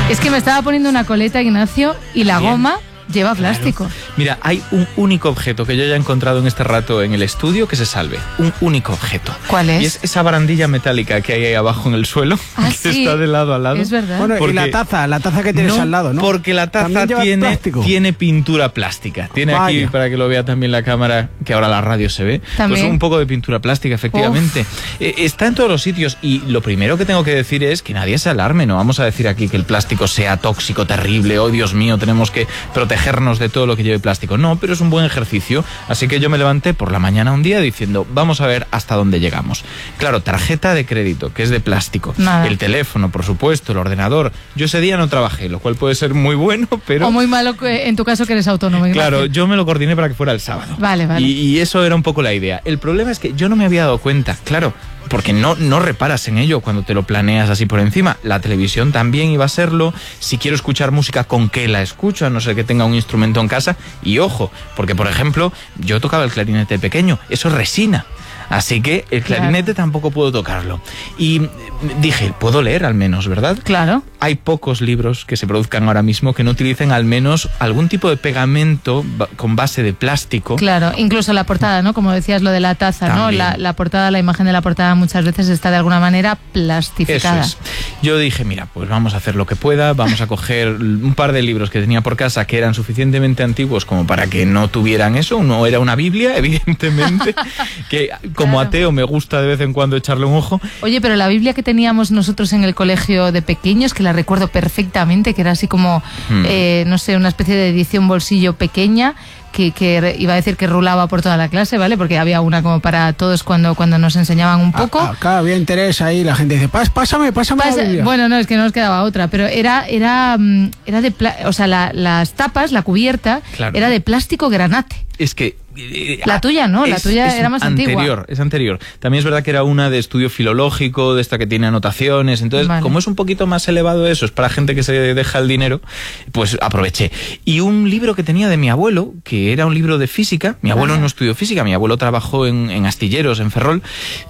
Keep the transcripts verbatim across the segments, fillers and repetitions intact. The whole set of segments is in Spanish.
Es que me estaba poniendo una coleta, Ignacio, y la Bien. goma lleva plástico. Claro. Mira, hay un único objeto que yo ya he encontrado en este rato en el estudio que se salve. Un único objeto. ¿Cuál es? Y es esa barandilla metálica que hay ahí abajo en el suelo, ah, que sí. está de lado a lado. Es verdad. Bueno, porque y la taza, la taza que tienes no, al lado, ¿no? Porque la taza tiene, tiene pintura plástica. Tiene Vaya. aquí, para que lo vea también la cámara, que ahora la radio se ve, ¿También? pues un poco de pintura plástica, efectivamente. Eh, está en todos los sitios y lo primero que tengo que decir es que nadie se alarme. No vamos a decir aquí que el plástico sea tóxico, terrible, oh Dios mío, tenemos que protegernos de todo lo que lleve plástico. No, pero es un buen ejercicio. Así que yo me levanté por la mañana un día diciendo, vamos a ver hasta dónde llegamos. Claro, tarjeta de crédito, que es de plástico. Nada. El teléfono, por supuesto, el ordenador. Yo ese día no trabajé, lo cual puede ser muy bueno, pero... O muy malo en tu caso que eres autónomo. Claro, yo me lo coordiné para que fuera el sábado. Vale, vale. Y, y eso era un poco la idea. El problema es que yo no me había dado cuenta, claro, porque no, no reparas en ello cuando te lo planeas así por encima. La televisión también iba a serlo. Si quiero escuchar música, ¿con qué la escucho? A no ser que tenga un instrumento en casa. Y ojo, porque por ejemplo, yo tocaba el clarinete pequeño. Eso es resina. Así que el clarinete claro. tampoco puedo tocarlo. Y dije, puedo leer al menos, ¿verdad? Claro. Hay pocos libros que se produzcan ahora mismo que no utilicen al menos algún tipo de pegamento con base de plástico. Claro, incluso la portada, ¿no? Como decías, lo de la taza, También. ¿no? La, la portada, la imagen de la portada muchas veces está de alguna manera plastificada. Eso es. Yo dije, mira, pues vamos a hacer lo que pueda, vamos a coger un par de libros que tenía por casa que eran suficientemente antiguos como para que no tuvieran eso. Uno era una Biblia, evidentemente, que... Como claro. ateo me gusta de vez en cuando echarle un ojo. Oye, pero la Biblia que teníamos nosotros en el colegio de pequeños, que la recuerdo perfectamente, que era así como, hmm. eh, no sé, una especie de edición bolsillo pequeña, que, que iba a decir que rulaba por toda la clase, ¿vale? Porque había una como para todos cuando, cuando nos enseñaban un poco. Acá había interés ahí, la gente dice, Pás, pásame, pásame Pasa, la Biblia. Bueno, no, es que no nos quedaba otra, pero era, era, era de, o sea, la, las tapas, la cubierta, claro. era de plástico granate. Es que... La tuya no, es, la tuya es era más anterior, antigua. Es anterior. También es verdad que era una de estudio filológico, de esta que tiene anotaciones. Entonces, vale. como es un poquito más elevado eso, es para gente que se deja el dinero, pues aproveché. Y un libro que tenía de mi abuelo, que era un libro de física. Mi abuelo vale. no estudió física, mi abuelo trabajó en, en astilleros, en Ferrol,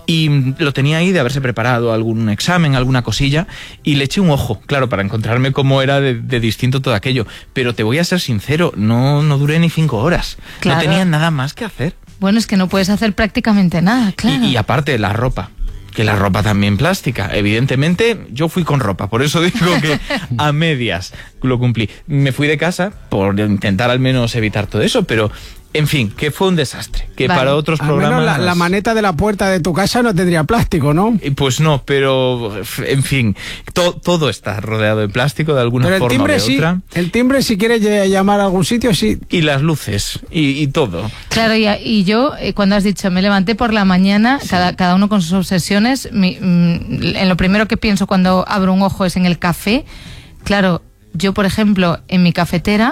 y lo tenía ahí de haberse preparado algún examen, alguna cosilla, y le eché un ojo, claro, para encontrarme cómo era de, de distinto todo aquello. Pero te voy a ser sincero, no, no duré ni cinco horas. Claro. No tenía nada más que hacer. Bueno, es que no puedes hacer prácticamente nada, claro. Y, y aparte, la ropa. Que la ropa también plástica. Evidentemente, yo fui con ropa. Por eso digo que a medias lo cumplí. Me fui de casa por intentar al menos evitar todo eso, pero... En fin, que fue un desastre. Que vale. para otros Al programas... menos la, la maneta de la puerta de tu casa no tendría plástico, ¿no? Pues no, pero... En fin, to, todo está rodeado de plástico de alguna pero el forma timbre, o de sí, otra. El timbre, si quieres llamar a algún sitio, sí. Y las luces, y, y todo. Claro, y, y yo, cuando has dicho, me levanté por la mañana, sí. cada, cada uno con sus obsesiones, mi, en lo primero que pienso cuando abro un ojo es en el café. Claro, yo, por ejemplo, en mi cafetera...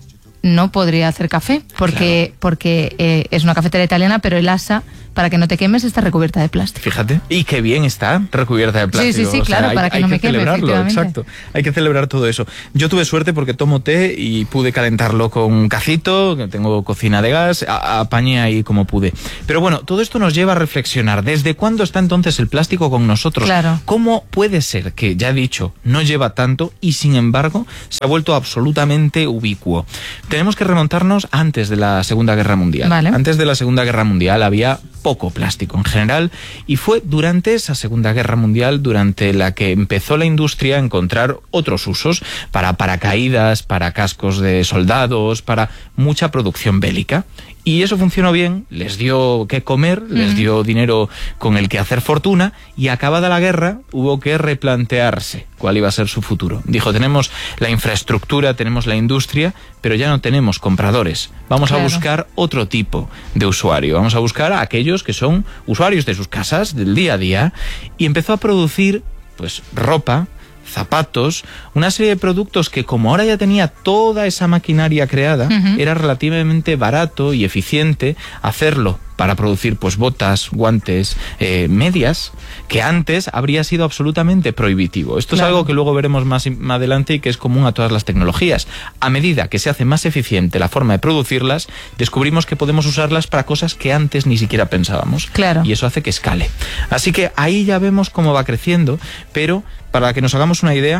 no podría hacer café porque, claro. porque eh, es una cafetera italiana, pero el asa, para que no te quemes, está recubierta de plástico. Fíjate, y qué bien está recubierta de plástico. Sí, sí, sí, o claro, sea, para hay, que hay no que me queme, celebrarlo, exacto. Hay que celebrar todo eso. Yo tuve suerte porque tomo té y pude calentarlo con un cacito, que tengo cocina de gas, a, apañé ahí como pude. Pero bueno, todo esto nos lleva a reflexionar. ¿Desde cuándo está entonces el plástico con nosotros? Claro. ¿Cómo puede ser que, ya he dicho, no lleva tanto y sin embargo se ha vuelto absolutamente ubicuo? Tenemos que remontarnos antes de la Segunda Guerra Mundial. Vale. Antes de la Segunda Guerra Mundial había poco plástico en general y fue durante esa Segunda Guerra Mundial durante la que empezó la industria a encontrar otros usos para paracaídas, para cascos de soldados, para mucha producción bélica. Y eso funcionó bien, les dio que comer, mm. les dio dinero con el que hacer fortuna y acabada la guerra hubo que replantearse cuál iba a ser su futuro. Dijo, tenemos la infraestructura, tenemos la industria, pero ya no tenemos compradores. Vamos claro. a buscar otro tipo de usuario. Vamos a buscar a aquellos que son usuarios de sus casas, del día a día, y empezó a producir pues ropa, zapatos, una serie de productos que como ahora ya tenía toda esa maquinaria creada, uh-huh. era relativamente barato y eficiente hacerlo para producir pues botas, guantes, eh, medias, que antes habría sido absolutamente prohibitivo. Esto claro. es algo que luego veremos más, más adelante y que es común a todas las tecnologías. A medida que se hace más eficiente la forma de producirlas, descubrimos que podemos usarlas para cosas que antes ni siquiera pensábamos. Claro. Y eso hace que escale. Así que ahí ya vemos cómo va creciendo, pero para que nos hagamos una idea,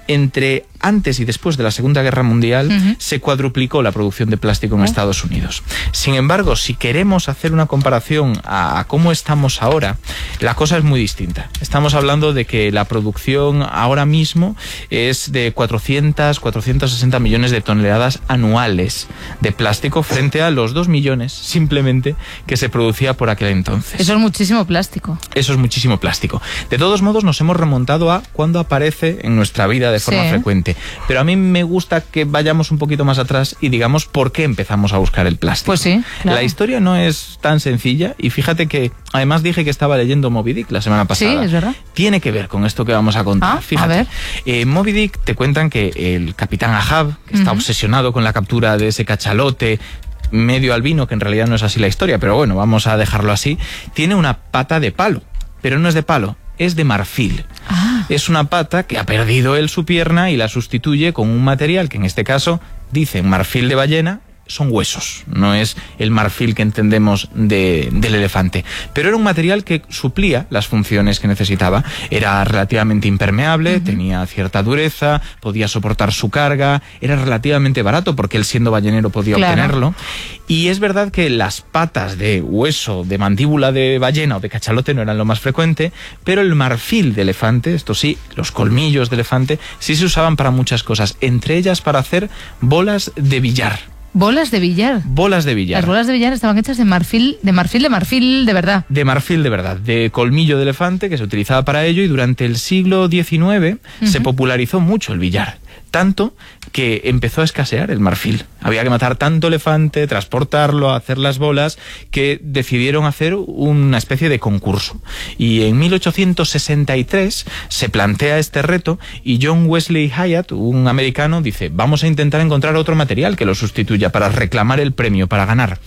entre antes y después de la Segunda Guerra Mundial Uh-huh. se cuadruplicó la producción de plástico en Uh-huh. Estados Unidos. Sin embargo, si queremos hacer una comparación a, a cómo estamos ahora, la cosa es muy distinta. Estamos hablando de que la producción ahora mismo es de cuatrocientos, cuatrocientos sesenta millones de toneladas anuales de plástico frente a los dos millones simplemente que se producía por aquel entonces. Eso es muchísimo plástico. Eso es muchísimo plástico. De todos modos, nos hemos remontado a cuando aparece en nuestra vida de forma Sí. frecuente. Pero a mí me gusta que vayamos un poquito más atrás y digamos por qué empezamos a buscar el plástico. Pues sí, claro. La historia no es tan sencilla y fíjate que además dije que estaba leyendo Moby Dick la semana pasada. Sí, es verdad. Tiene que ver con esto que vamos a contar. Ah, Fíjate. a ver. Eh, Moby Dick te cuentan que el capitán Ahab, que está Uh-huh. obsesionado con la captura de ese cachalote medio albino, que en realidad no es así la historia, pero bueno, vamos a dejarlo así, tiene una pata de palo, pero no es de palo, es de marfil. Ah. Es una pata que ha perdido él su pierna y la sustituye con un material que en este caso dicen marfil de ballena. Son huesos, no es el marfil que entendemos de, del elefante. Pero era un material que suplía las funciones que necesitaba. Era relativamente impermeable, uh-huh. tenía cierta dureza, podía soportar su carga, era relativamente barato porque él siendo ballenero podía claro. obtenerlo. Y es verdad que las patas de hueso, de mandíbula de ballena o de cachalote no eran lo más frecuente, pero el marfil de elefante, esto sí, los colmillos de elefante, sí se usaban para muchas cosas, entre ellas para hacer bolas de billar. Bolas de billar. Bolas de billar. Las bolas de billar estaban hechas de marfil, de marfil, de marfil de verdad. De marfil de verdad, de colmillo de elefante que se utilizaba para ello y durante el siglo diecinueve uh-huh. se popularizó mucho el billar. Tanto que empezó a escasear el marfil. Había que matar tanto elefante, transportarlo, hacer las bolas, que decidieron hacer una especie de concurso. Y en mil ochocientos sesenta y tres se plantea este reto y John Wesley Hyatt, un americano, dice, vamos a intentar encontrar otro material que lo sustituya para reclamar el premio, para ganar.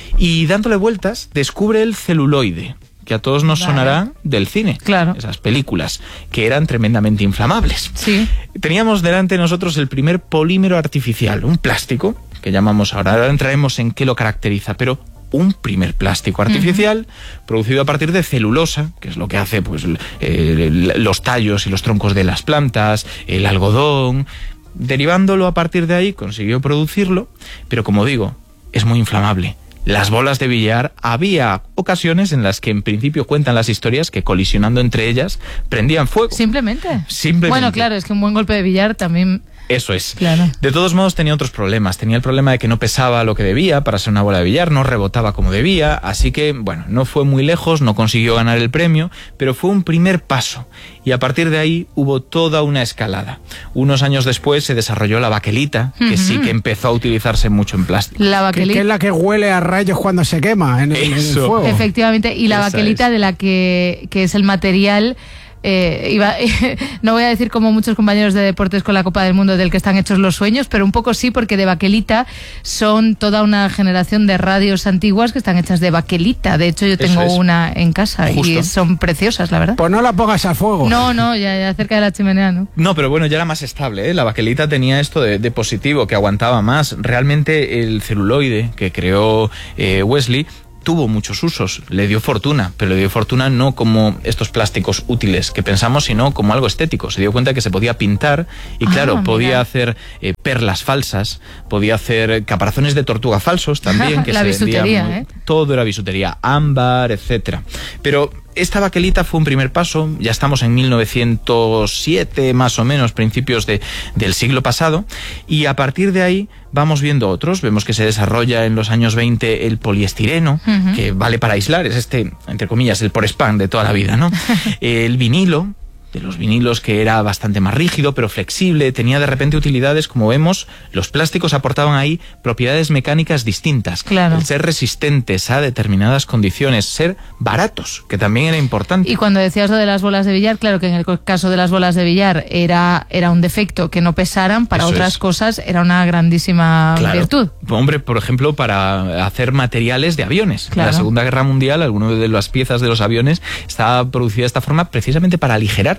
Y dándole vueltas, descubre el celuloide, que a todos nos vale. sonará del cine. Claro. Esas películas, que eran tremendamente inflamables. Sí. Teníamos delante de nosotros el primer polímero artificial, un plástico, que llamamos ahora, ahora entraremos en qué lo caracteriza, pero un primer plástico artificial uh-huh. producido a partir de celulosa, que es lo que hace pues eh, los tallos y los troncos de las plantas, el algodón. Derivándolo a partir de ahí, consiguió producirlo, pero como digo, es muy inflamable. Las bolas de billar, había ocasiones en las que en principio cuentan las historias que colisionando entre ellas prendían fuego. ¿Simplemente? Simplemente. Bueno, claro, es que un buen golpe de billar también... Eso es. Claro. De todos modos tenía otros problemas. Tenía el problema de que no pesaba lo que debía para ser una bola de billar, no rebotaba como debía, así que, bueno, no fue muy lejos, no consiguió ganar el premio, pero fue un primer paso. Y a partir de ahí hubo toda una escalada. Unos años después se desarrolló la baquelita, que uh-huh. sí que empezó a utilizarse mucho en plástico. La baquelita. Que, que es la que huele a rayos cuando se quema en el, en el fuego. Efectivamente, y la Esa baquelita es. de la que, que es el material... Eh, iba, no voy a decir como muchos compañeros de deportes con la Copa del Mundo del que están hechos los sueños, pero un poco sí, porque de baquelita son toda una generación de radios antiguas que están hechas de baquelita. De hecho, yo tengo es. una en casa Justo. y son preciosas, la verdad. Pues no la pongas al fuego. No, no, ya, ya cerca de la chimenea, ¿no? No, pero bueno, ya era más estable, ¿eh? La baquelita tenía esto de, de positivo, que aguantaba más. Realmente el celuloide que creó eh, Wesley tuvo muchos usos, le dio fortuna, pero le dio fortuna no como estos plásticos útiles que pensamos, sino como algo estético. Se dio cuenta que se podía pintar y claro, ah, podía hacer eh, perlas falsas, podía hacer caparazones de tortuga falsos también, que la se bisutería, vendían, ¿eh? Todo era bisutería, ámbar, etcétera. Pero esta baquelita fue un primer paso, ya estamos en mil novecientos siete más o menos, principios de, del siglo pasado, y a partir de ahí vamos viendo otros. Vemos que se desarrolla en los años veinte el poliestireno, uh-huh. que vale para aislar, es este, entre comillas, el porespán de toda la vida, ¿no? El vinilo, de los vinilos, que era bastante más rígido pero flexible, tenía de repente utilidades, como vemos, los plásticos aportaban ahí propiedades mecánicas distintas, claro. el ser resistentes a determinadas condiciones, ser baratos, que también era importante. Y cuando decías lo de las bolas de billar, claro que en el caso de las bolas de billar era, era un defecto que no pesaran, para Eso otras es. cosas era una grandísima claro. virtud. Hombre, por ejemplo, para hacer materiales de aviones. Claro. En la Segunda Guerra Mundial, algunas de las piezas de los aviones estaba producida de esta forma precisamente para aligerar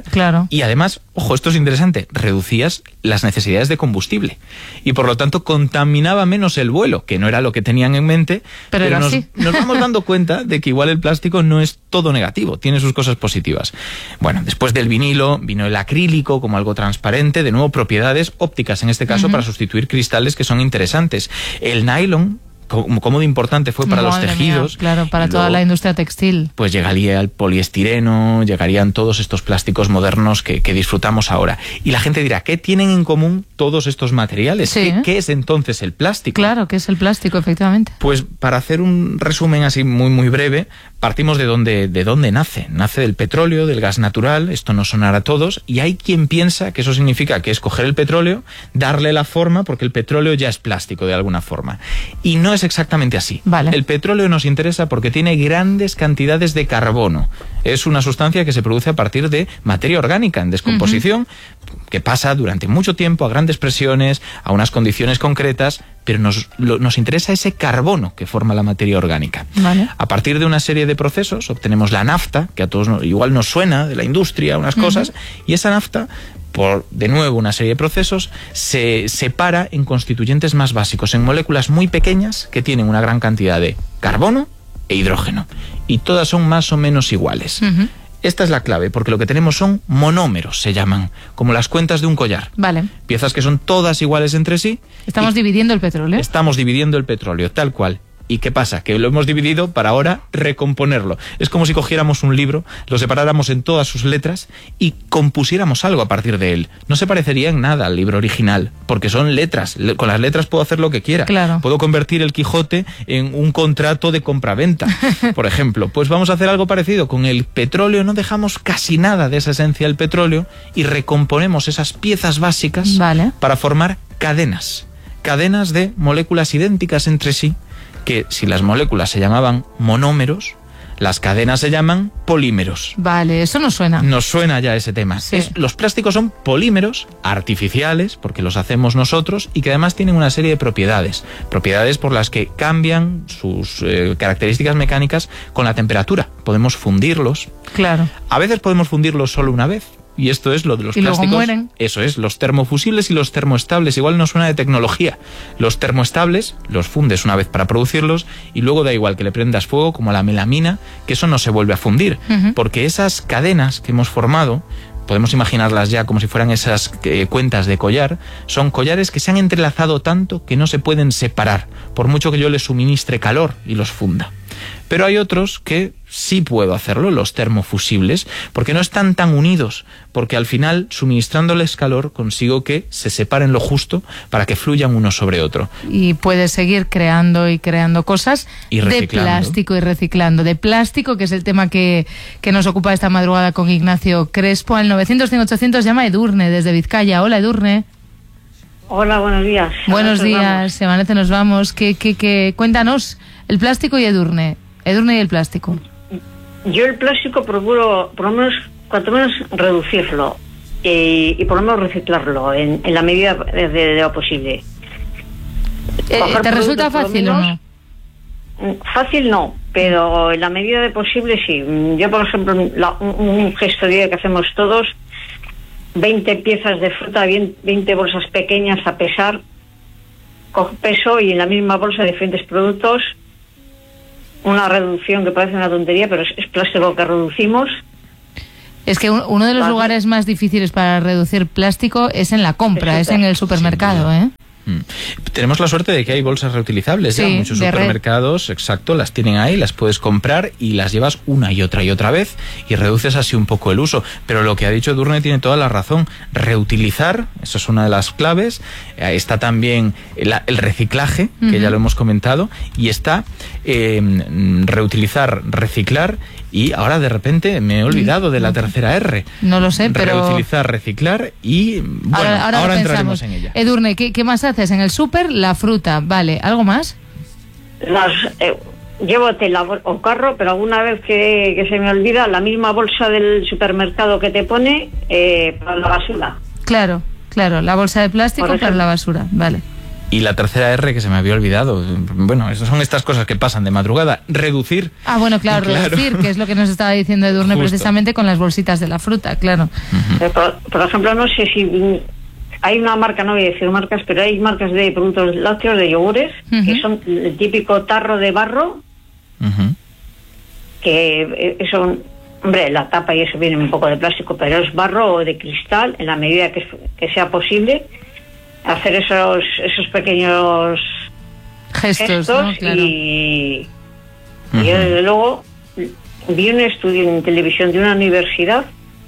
Claro. Y además, ojo, esto es interesante, reducías las necesidades de combustible y por lo tanto contaminaba menos el vuelo, que no era lo que tenían en mente, pero, pero nos, así. nos vamos dando cuenta de que igual el plástico no es todo negativo, tiene sus cosas positivas. Bueno, después del vinilo vino el acrílico como algo transparente, de nuevo propiedades ópticas en este caso, uh-huh, para sustituir cristales que son interesantes. El nylon, cómo de importante fue para Madre los tejidos. Mía, claro, para toda luego, la industria textil. Pues llegaría el poliestireno, llegarían todos estos plásticos modernos que, que disfrutamos ahora. Y la gente dirá, ¿qué tienen en común todos estos materiales? Sí, ¿Qué, ¿eh? ¿Qué es entonces el plástico? Claro, ¿qué es el plástico, efectivamente? Pues para hacer un resumen así muy muy breve, partimos de dónde, de dónde nace. Nace del petróleo, del gas natural, esto nos sonará a todos, y hay quien piensa que eso significa que es coger el petróleo, darle la forma, porque el petróleo ya es plástico de alguna forma. Y no es exactamente así. Vale. El petróleo nos interesa porque tiene grandes cantidades de carbono. Es una sustancia que se produce a partir de materia orgánica en descomposición, uh-huh, que pasa durante mucho tiempo a grandes presiones, a unas condiciones concretas, pero nos, lo, nos interesa ese carbono que forma la materia orgánica. Vale. A partir de una serie de procesos obtenemos la nafta, que a todos nos, igual nos suena de la industria, unas cosas, uh-huh, y esa nafta, por de nuevo una serie de procesos, se separa en constituyentes más básicos, en moléculas muy pequeñas que tienen una gran cantidad de carbono e hidrógeno, y todas son más o menos iguales. Uh-huh. Esta es la clave, porque lo que tenemos son monómeros, se llaman, como las cuentas de un collar. Vale. Piezas que son todas iguales entre sí. Estamos dividiendo el petróleo. Estamos dividiendo el petróleo, tal cual. ¿Y qué pasa? Que lo hemos dividido para ahora recomponerlo. Es como si cogiéramos un libro, lo separáramos en todas sus letras y compusiéramos algo a partir de él. No se parecería en nada al libro original, porque son letras. Con las letras puedo hacer lo que quiera. Claro. Puedo convertir el Quijote en un contrato de compraventa, por ejemplo. Pues vamos a hacer algo parecido. Con el petróleo no dejamos casi nada de esa esencia del petróleo y recomponemos esas piezas básicas, vale, para formar cadenas. Cadenas de moléculas idénticas entre sí, que si las moléculas se llamaban monómeros, las cadenas se llaman polímeros. Vale, eso nos suena. Nos suena ya ese tema. Sí. Es, los plásticos son polímeros artificiales, porque los hacemos nosotros, y que además tienen una serie de propiedades. Propiedades por las que cambian sus eh, características mecánicas con la temperatura. Podemos fundirlos. Claro. A veces podemos fundirlos solo una vez. Y esto es lo de los y plásticos. Luego mueren. Eso es, los termofusibles y los termoestables. Igual no suena de tecnología. Los termoestables los fundes una vez para producirlos y luego da igual que le prendas fuego, como la melamina, que eso no se vuelve a fundir. Uh-huh. Porque esas cadenas que hemos formado, podemos imaginarlas ya como si fueran esas eh, cuentas de collar, son collares que se han entrelazado tanto que no se pueden separar, por mucho que yo les suministre calor y los funda. Pero hay otros que sí puedo hacerlo, los termofusibles, porque no están tan unidos, porque al final, suministrándoles calor, consigo que se separen lo justo para que fluyan uno sobre otro. Y puedes seguir creando y creando cosas y de plástico y reciclando. De plástico, que es el tema que, que nos ocupa esta madrugada con Ignacio Crespo. Al novecientos, cien, ochocientos llama Edurne, desde Vizcaya. Hola, Edurne. Hola, buenos días. Buenos días, Semanece, nos vamos. ¿Qué, qué, qué? Cuéntanos, el plástico y Edurne. Edurne y el plástico. Yo el plástico procuro, por lo menos, cuanto menos reducirlo y, y por lo menos reciclarlo en, en la medida de, de lo posible. Eh, ¿Te resulta fácil o no? Fácil no, pero en la medida de posible sí. Yo, por ejemplo, la, un, un gesto diario que hacemos todos, veinte piezas de fruta, veinte bolsas pequeñas a pesar, con peso y en la misma bolsa diferentes productos. Una reducción que parece una tontería, pero es, es plástico que reducimos. Es que uno de los ¿Vale? lugares más difíciles para reducir plástico es en la compra, es en el supermercado, ¿eh? Mm. Tenemos la suerte de que hay bolsas reutilizables, sí, ya muchos supermercados, red. Exacto, las tienen ahí, las puedes comprar y las llevas una y otra y otra vez y reduces así un poco el uso. Pero lo que ha dicho Edurne tiene toda la razón. Reutilizar, eso es una de las claves. Eh, está también el, el reciclaje, que uh-huh. ya lo hemos comentado, y está eh, reutilizar, reciclar. Y ahora de repente me he olvidado de la tercera R. No lo sé, pero... Reutilizar, reciclar y... Bueno, ahora, ahora, ahora entraremos en ella. Edurne, ¿qué, qué más haces? En el súper, la fruta, vale. ¿Algo más? Las, eh, llevo tela o carro, pero alguna vez que, que se me olvida, la misma bolsa del supermercado que te pone eh, para la basura. Claro, claro, la bolsa de plástico para la basura, vale. Y la tercera R que se me había olvidado. Bueno, esas son estas cosas que pasan de madrugada. Reducir. Ah, bueno, claro, claro. reducir, que es lo que nos estaba diciendo Edurne Justo. precisamente con las bolsitas de la fruta, claro. Uh-huh. Por, por ejemplo, no sé si hay una marca, no voy a decir marcas, pero hay marcas de productos lácteos, de yogures, uh-huh. que son el típico tarro de barro, uh-huh. que eso, hombre, la tapa y eso viene un poco de plástico, pero es barro o de cristal, en la medida que, que sea posible, hacer esos esos pequeños gestos, gestos ¿no? Claro. y, uh-huh. y yo desde luego vi un estudio en televisión de una universidad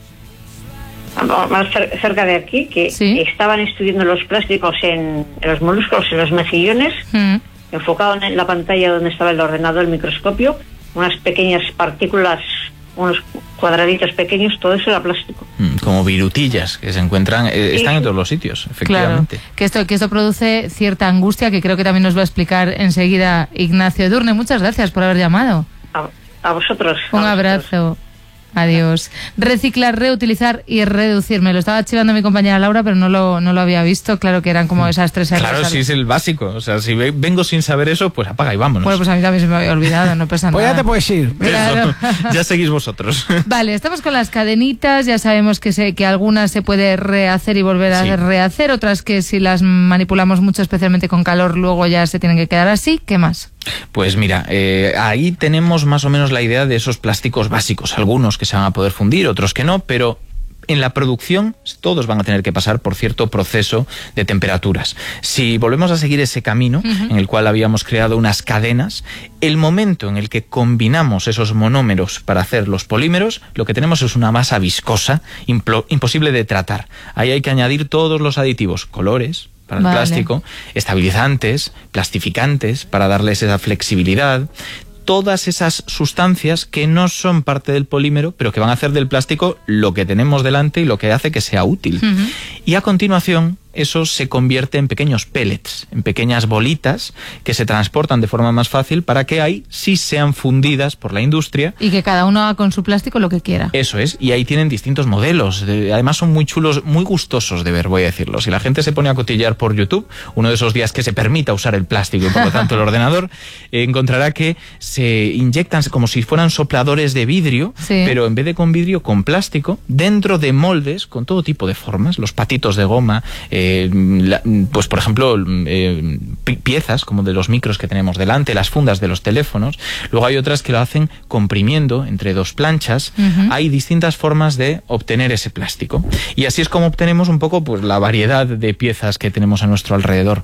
más cerca de aquí que ¿Sí? estaban estudiando los plásticos en, en los moluscos, en los mejillones, uh-huh. enfocado en la pantalla donde estaba el ordenador, el microscopio, unas pequeñas partículas, unos cuadraditos pequeños, todo eso era plástico. Como virutillas que se encuentran, eh, sí. están en todos los sitios, efectivamente. Claro, que esto, que esto produce cierta angustia, que creo que también nos va a explicar enseguida Ignacio Edurne. Muchas gracias por haber llamado. A, a vosotros. Un a abrazo. Vosotros. Adiós. Reciclar, reutilizar y reducir. Me lo estaba chivando mi compañera Laura, pero no lo, no lo había visto. Claro que eran como esas tres R. Claro, sí es el básico. O sea, si vengo sin saber eso, pues apaga y vámonos. Bueno, pues a mí también se me había olvidado, no pasa nada. Pues ya te puedes ir. Claro. Ya seguís vosotros. Vale, estamos con las cadenitas. Ya sabemos que, se, que algunas se puede rehacer y volver a sí. rehacer. Otras que si las manipulamos mucho, especialmente con calor, luego ya se tienen que quedar así. ¿Qué más? Pues mira, eh, ahí tenemos más o menos la idea de esos plásticos básicos, algunos que se van a poder fundir, otros que no, pero en la producción todos van a tener que pasar por cierto proceso de temperaturas. Si volvemos a seguir ese camino, uh-huh. en el cual habíamos creado unas cadenas, el momento en el que combinamos esos monómeros para hacer los polímeros, lo que tenemos es una masa viscosa, implo- imposible de tratar. Ahí hay que añadir todos los aditivos, colores, para el vale. plástico, estabilizantes, plastificantes, para darles esa flexibilidad, todas esas sustancias que no son parte del polímero, pero que van a hacer del plástico lo que tenemos delante y lo que hace que sea útil. Uh-huh. Y a continuación, eso se convierte en pequeños pellets, en pequeñas bolitas que se transportan de forma más fácil para que ahí sí sean fundidas por la industria. Y que cada uno haga con su plástico lo que quiera. Eso es, y ahí tienen distintos modelos. Además son muy chulos, muy gustosos de ver, voy a decirlo. Si la gente se pone a cotillear por YouTube, uno de esos días que se permita usar el plástico y por lo tanto el ordenador, eh, encontrará que se inyectan como si fueran sopladores de vidrio, sí. pero en vez de con vidrio, con plástico, dentro de moldes con todo tipo de formas, los patitos de goma, eh, Eh, la, pues por ejemplo eh, piezas como de los micros que tenemos delante, las fundas de los teléfonos. Luego hay otras que lo hacen comprimiendo entre dos planchas. Uh-huh. Hay distintas formas de obtener ese plástico y así es como obtenemos un poco pues la variedad de piezas que tenemos a nuestro alrededor.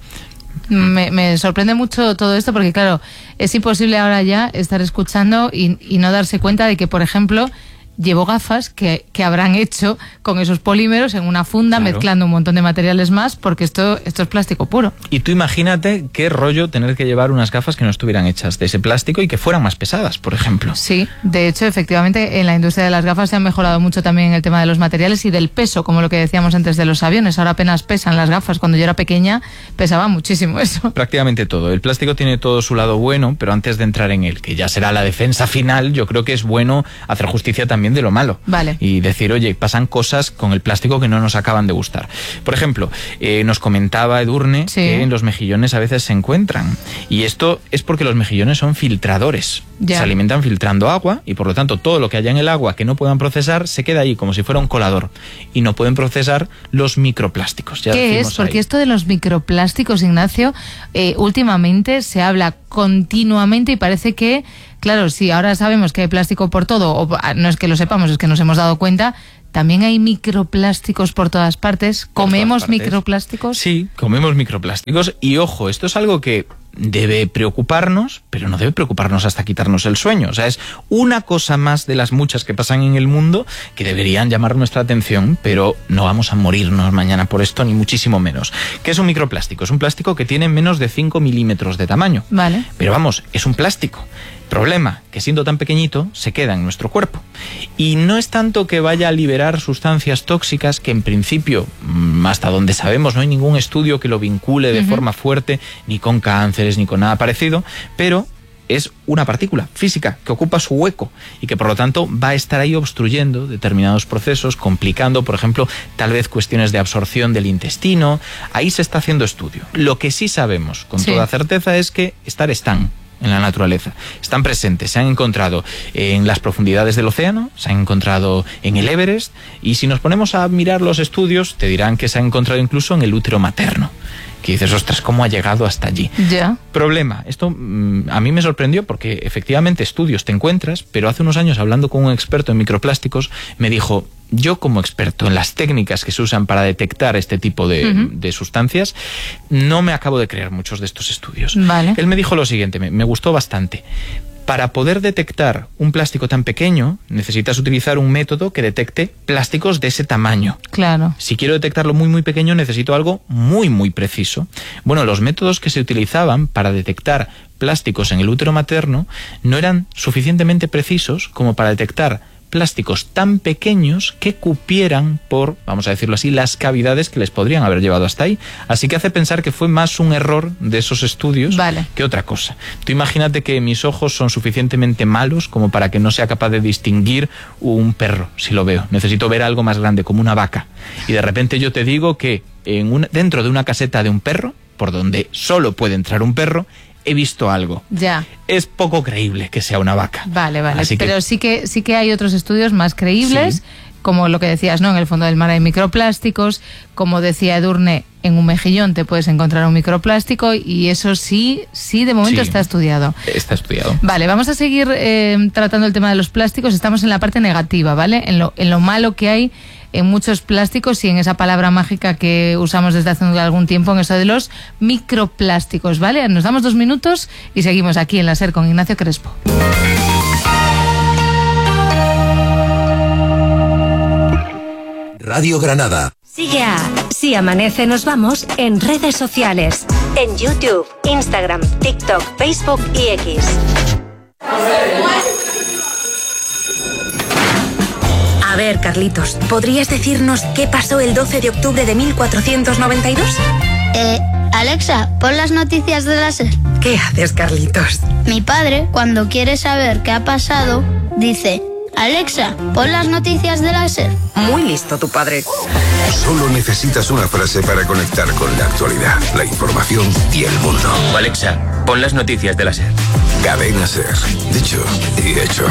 Me, me sorprende mucho todo esto porque claro, es imposible ahora ya estar escuchando y, y no darse cuenta de que, por ejemplo, llevo gafas que, que habrán hecho con esos polímeros en una funda, claro. mezclando un montón de materiales más, porque esto, esto es plástico puro. Y tú imagínate qué rollo tener que llevar unas gafas que no estuvieran hechas de ese plástico y que fueran más pesadas, por ejemplo. Sí, de hecho, efectivamente, en la industria de las gafas se han mejorado mucho también el tema de los materiales y del peso, como lo que decíamos antes de los aviones. Ahora apenas pesan las gafas. Cuando yo era pequeña, pesaba muchísimo eso. Prácticamente todo. El plástico tiene todo su lado bueno, pero antes de entrar en él, que ya será la defensa final, yo creo que es bueno hacer justicia también de lo malo. Vale. Y decir, oye, pasan cosas con el plástico que no nos acaban de gustar. Por ejemplo, eh, nos comentaba Edurne sí. que en los mejillones a veces se encuentran. Y esto es porque los mejillones son filtradores. Ya. Se alimentan filtrando agua y por lo tanto todo lo que haya en el agua que no puedan procesar se queda ahí como si fuera un colador. Y no pueden procesar los microplásticos. Ya ¿Qué es? Porque ahí. Esto de los microplásticos, Ignacio, eh, últimamente se habla continuamente y parece que claro, sí, ahora sabemos que hay plástico por todo, o no es que lo sepamos, es que nos hemos dado cuenta, también hay microplásticos por todas partes. ¿Comemos partes. microplásticos? Sí, comemos microplásticos y ojo, esto es algo que debe preocuparnos, pero no debe preocuparnos hasta quitarnos el sueño. O sea, es una cosa más de las muchas que pasan en el mundo que deberían llamar nuestra atención, pero no vamos a morirnos mañana por esto, ni muchísimo menos. ¿Qué es un microplástico? Es un plástico que tiene menos de cinco milímetros de tamaño. Vale. Pero vamos, es un plástico. Problema, que siendo tan pequeñito, se queda en nuestro cuerpo. Y no es tanto que vaya a liberar sustancias tóxicas, que en principio, hasta donde sabemos, no hay ningún estudio que lo vincule de uh-huh. forma fuerte, ni con cánceres, ni con nada parecido, pero es una partícula física que ocupa su hueco y que por lo tanto va a estar ahí obstruyendo determinados procesos, complicando, por ejemplo, tal vez cuestiones de absorción del intestino. Ahí se está haciendo estudio. Lo que sí sabemos con sí. toda certeza es que estar están en la naturaleza, están presentes, se han encontrado en las profundidades del océano, se han encontrado en el Everest, y si nos ponemos a mirar los estudios te dirán que se han encontrado incluso en el útero materno, que dices, ostras, ¿cómo ha llegado hasta allí? Ya. Problema, esto mmm, a mí me sorprendió porque efectivamente estudios te encuentras, pero hace unos años hablando con un experto en microplásticos me dijo, yo como experto en las técnicas que se usan para detectar este tipo de, uh-huh. de sustancias, no me acabo de creer muchos de estos estudios. Vale. Él me dijo lo siguiente, me, me gustó bastante. Para poder detectar un plástico tan pequeño, necesitas utilizar un método que detecte plásticos de ese tamaño. Claro. Si quiero detectarlo muy, muy pequeño, necesito algo muy, muy preciso. Bueno, los métodos que se utilizaban para detectar plásticos en el útero materno no eran suficientemente precisos como para detectar plásticos tan pequeños que cupieran por, vamos a decirlo así, las cavidades que les podrían haber llevado hasta ahí. Así que hace pensar que fue más un error de esos estudios vale. que otra cosa. Tú imagínate que mis ojos son suficientemente malos como para que no sea capaz de distinguir un perro, si lo veo. Necesito ver algo más grande, como una vaca. Y de repente yo te digo que en un, dentro de una caseta de un perro, por donde solo puede entrar un perro, he visto algo. Ya. Es poco creíble que sea una vaca. Vale, vale. Así Pero que... sí que sí que hay otros estudios más creíbles, sí. como lo que decías, ¿no? En el fondo del mar hay microplásticos, como decía Edurne, en un mejillón te puedes encontrar un microplástico y eso sí, sí de momento sí, está estudiado. Está estudiado. Vale, vamos a seguir eh, tratando el tema de los plásticos. Estamos en la parte negativa, ¿vale? En lo, en lo malo que hay en muchos plásticos y en esa palabra mágica que usamos desde hace algún tiempo, en eso de los microplásticos, ¿vale? Nos damos dos minutos y seguimos aquí en La SER con Ignacio Crespo. Radio Granada. Sigue a Si Amanece Nos Vamos en redes sociales. En YouTube, Instagram, TikTok, Facebook y X. A ver, Carlitos, ¿podrías decirnos qué pasó el doce de octubre de mil cuatrocientos noventa y dos? Eh, Alexa, pon las noticias de la SER. ¿Qué haces, Carlitos? Mi padre, cuando quiere saber qué ha pasado, dice: Alexa, pon las noticias de la SER. Muy listo tu padre. Solo necesitas una frase para conectar con la actualidad, la información y el mundo. Alexa, pon las noticias de la SER. Cadena SER. Dicho y hecho.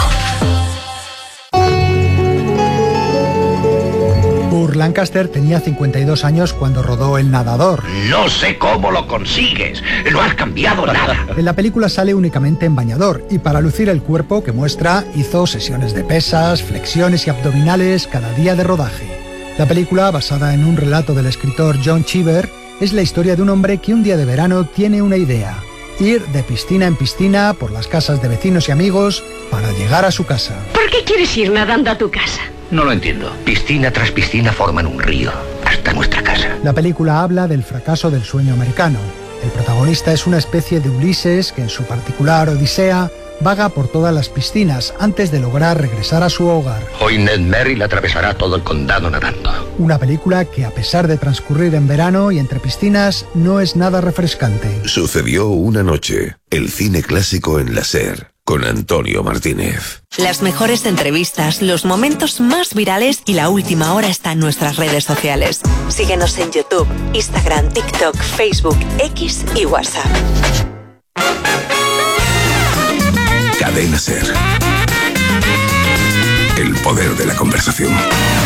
Burt Lancaster tenía cincuenta y dos años cuando rodó El Nadador. No sé cómo lo consigues, no has cambiado nada. En la película sale únicamente en bañador y para lucir el cuerpo que muestra hizo sesiones de pesas, flexiones y abdominales cada día de rodaje. La película, basada en un relato del escritor John Cheever, es la historia de un hombre que un día de verano tiene una idea: ir de piscina en piscina por las casas de vecinos y amigos para llegar a su casa. ¿Por qué quieres ir nadando a tu casa? No lo entiendo. Piscina tras piscina forman un río hasta nuestra casa. La película habla del fracaso del sueño americano. El protagonista es una especie de Ulises que en su particular odisea vaga por todas las piscinas antes de lograr regresar a su hogar. Hoy Ned Merrill atravesará todo el condado nadando. Una película que, a pesar de transcurrir en verano y entre piscinas, no es nada refrescante. Sucedió una noche. El cine clásico en la SER. Con Antonio Martínez. Las mejores entrevistas, los momentos más virales y la última hora está en nuestras redes sociales. Síguenos en YouTube, Instagram, TikTok, Facebook, X y WhatsApp. Cadena SER. El poder de la conversación.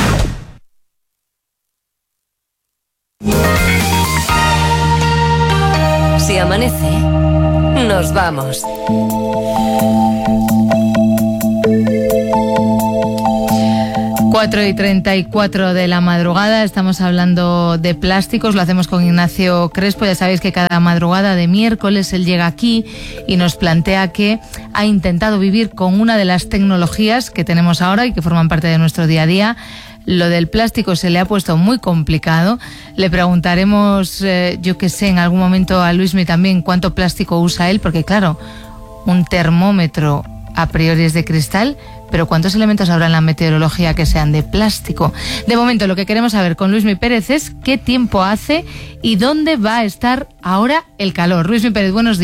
Si amanece, nos vamos. cuatro y treinta y cuatro de la madrugada, estamos hablando de plásticos, lo hacemos con Ignacio Crespo. Ya sabéis que cada madrugada de miércoles él llega aquí y nos plantea que ha intentado vivir con una de las tecnologías que tenemos ahora y que forman parte de nuestro día a día. Lo del plástico se le ha puesto muy complicado. Le preguntaremos, eh, yo que sé, en algún momento a Luismi también cuánto plástico usa él, porque claro, un termómetro a priori es de cristal, pero ¿cuántos elementos habrá en la meteorología que sean de plástico? De momento lo que queremos saber con Luismi Pérez es qué tiempo hace y dónde va a estar ahora el calor. Luismi Pérez, buenos días.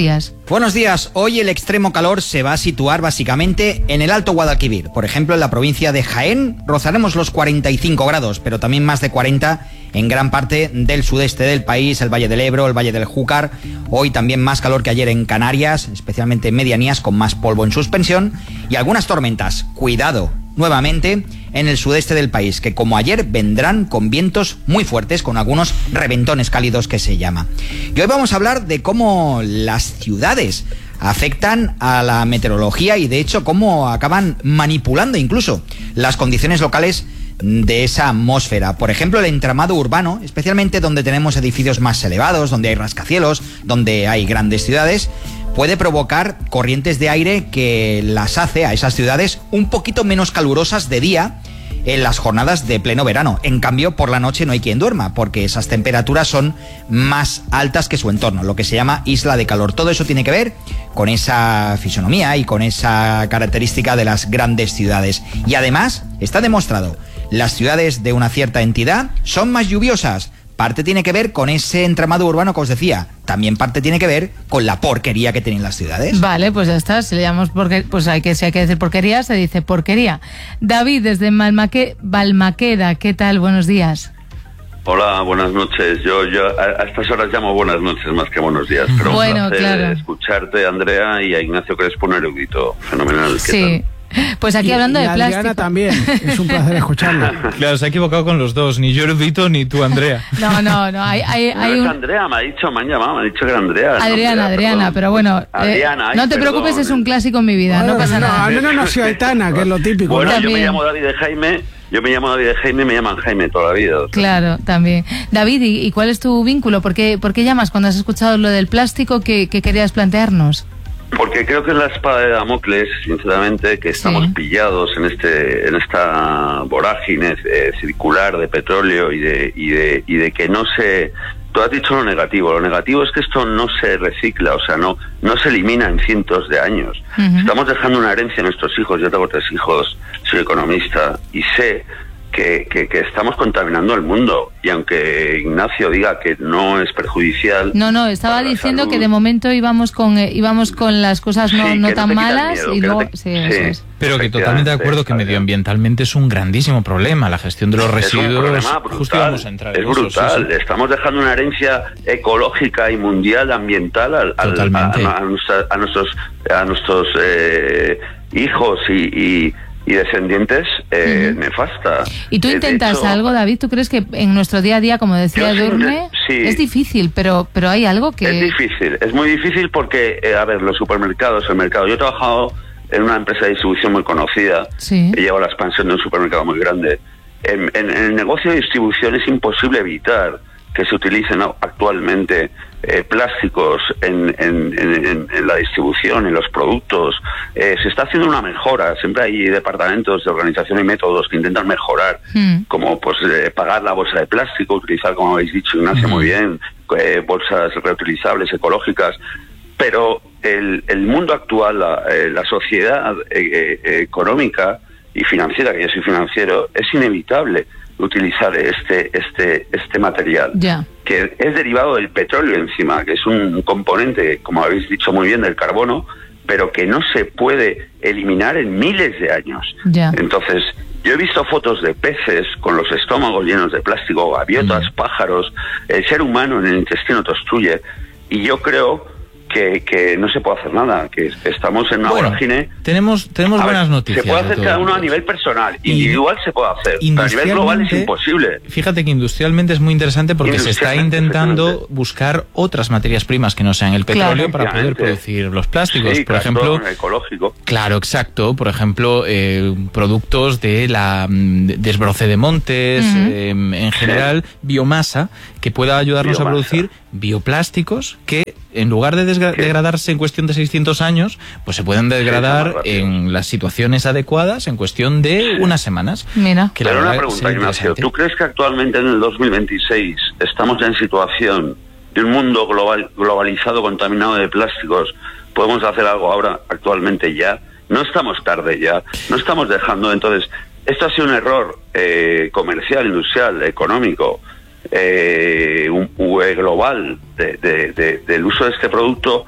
Buenos días. Hoy el extremo calor se va a situar básicamente en el Alto Guadalquivir. Por ejemplo, en la provincia de Jaén rozaremos los cuarenta y cinco grados, pero también más de cuarenta en gran parte del sudeste del país, el Valle del Ebro, el Valle del Júcar. Hoy también más calor que ayer en Canarias, especialmente en medianías con más polvo en suspensión y algunas tormentas. Cuidado, nuevamente en el sudeste del país, que como ayer vendrán con vientos muy fuertes, con algunos reventones cálidos que se llama. Y hoy vamos a hablar de cómo las ciudades afectan a la meteorología y de hecho cómo acaban manipulando incluso las condiciones locales de esa atmósfera. Por ejemplo, el entramado urbano, especialmente donde tenemos edificios más elevados, donde hay rascacielos, donde hay grandes ciudades, puede provocar corrientes de aire que las hace a esas ciudades un poquito menos calurosas de día en las jornadas de pleno verano. En cambio, por la noche no hay quien duerma, porque esas temperaturas son más altas que su entorno, lo que se llama isla de calor. Todo eso tiene que ver con esa fisonomía y con esa característica de las grandes ciudades. Y además, está demostrado, las ciudades de una cierta entidad son más lluviosas. Parte tiene que ver con ese entramado urbano que os decía. También parte tiene que ver con la porquería que tienen las ciudades. Vale, pues ya está. Si le llamamos porquería, pues hay que, si hay que decir porquería, se dice porquería. David, desde Malmaque, Balmaqueda, ¿qué tal? Buenos días. Hola, buenas noches. Yo, yo a, a estas horas llamo buenas noches más que buenos días. Pero bueno, un placer claro. escucharte, Andrea, y a Ignacio Crespo, un erudito fenomenal. ¿Qué sí. tal? Pues aquí y, hablando y de Adriana plástico. también, es un placer escucharlo. Claro, se ha equivocado con los dos, ni yo erudito ni tú, Andrea. No, no, no, hay, hay, No hay es un... Andrea, me ha dicho, me han llamado, me ha dicho que era Andrea. Adriana, no, Adriana, perdón. pero bueno, eh, Adriana, ay, no te perdón. preocupes, es un clásico en mi vida, Bueno, no pasa no, nada. al menos nació Aitana, que es lo típico. Bueno, ¿no? yo me También. llamo David de Jaime, yo me llamo David de Jaime y me llaman Jaime toda la vida. O sea. Claro, también. David, ¿y, y cuál es tu vínculo? ¿Por qué, por qué llamas cuando has escuchado lo del plástico? ¿Qué, qué querías plantearnos? Porque creo que es la espada de Damocles, sinceramente, que estamos Sí. pillados en este, en esta vorágine eh, circular de petróleo y de, y de, y de que no se. Tú has dicho lo negativo. Lo negativo es que esto no se recicla, o sea, no, no se elimina en cientos de años. Uh-huh. Estamos dejando una herencia a nuestros hijos. Yo tengo tres hijos, soy economista y sé que, que, que estamos contaminando el mundo. Y aunque Ignacio diga que no es perjudicial... No, no, estaba para la diciendo salud, que de momento íbamos con eh, íbamos con las cosas no, Sí, no que no tan te quita el malas miedo, y que no luego... te- Sí, eso sí. es. Pero que totalmente de acuerdo que Efectivamente, medioambientalmente es un grandísimo problema. La gestión de los Es un residuos. problema Justo brutal, íbamos a entrar en es eso, brutal. sí, sí. Estamos dejando una herencia ecológica y mundial, ambiental, al, al- Totalmente. a, a nuestra- a nuestros, a nuestros eh, hijos y, y, y descendientes eh, Ujú. nefasta. ¿Y tú Eh, de intentas hecho, algo, David? ¿Tú crees que en nuestro día a día, como decía Yo sí, Edurne, sí. es difícil, pero pero hay algo que... Es difícil, es muy difícil porque, eh, a ver, los supermercados, el mercado. Yo he trabajado en una empresa de distribución muy conocida. Sí. He llevado la expansión de un supermercado muy grande. En, en- en el negocio de distribución es imposible evitar que se utilicen ¿no? actualmente eh, plásticos en, en- en- en- en la distribución, en los productos. Eh, se está haciendo una mejora. Siempre hay departamentos de organización y métodos que intentan mejorar, Mm. como pues eh, pagar la bolsa de plástico, utilizar, como habéis dicho, Ignacio, muy bien, eh, bolsas reutilizables, ecológicas. Pero el, el mundo actual, la, eh, la sociedad eh, eh, económica y financiera, que yo soy financiero, es inevitable utilizar este este este material, Ya. que es derivado del petróleo encima, que es un componente, como habéis dicho muy bien, del carbono, pero que no se puede eliminar en miles de años. Ya. Entonces, yo he visto fotos de peces con los estómagos llenos de plástico, gaviotas, pájaros, el ser humano en el intestino te obstruye, y yo creo que, que no se puede hacer nada, que estamos en una Bueno, vorágine. Tenemos, tenemos A ver, buenas noticias. Se puede de hacer todo cada uno ello. a nivel personal, Y- individual se puede hacer, pero a nivel global es Industrialmente, imposible. Fíjate que industrialmente es muy interesante porque se está Industrialmente, intentando efectivamente. buscar otras materias primas que no sean el petróleo Claro. para poder Efectivamente. producir los plásticos. Sí, Por cartón ejemplo, ecológico. claro, exacto. Por ejemplo, eh, productos de la mm, de- desbroce de montes, Ujú. eh, en general, biomasa que pueda ayudarnos Biomasa. a producir bioplásticos que, en lugar de desgra- ¿Qué? degradarse en cuestión de seiscientos años, pues se pueden degradar más rápido. en las situaciones adecuadas en cuestión de unas semanas. Mira. Que la Pero una verdad pregunta, sería Ignacio, interesante. ¿tú crees que actualmente en el dos mil veintiséis estamos ya en situación de un mundo global, globalizado, contaminado de plásticos? ¿Podemos hacer algo ahora, actualmente ya? No estamos tarde ya, no estamos dejando. Entonces, esto ha sido un error eh, comercial, industrial, económico, eh, un, un, global de, de, de, del uso de este producto